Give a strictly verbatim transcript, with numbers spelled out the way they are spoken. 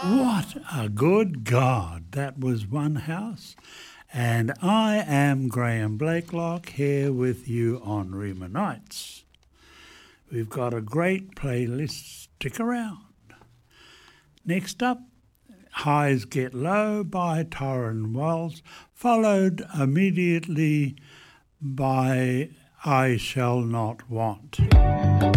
What a good God. That was One House. And I am Graham Blakelock here with you on Rima Nights. We've got a great playlist. Stick around. Next up, Highs Get Low by Tauren Wells, followed immediately by I Shall Not Want.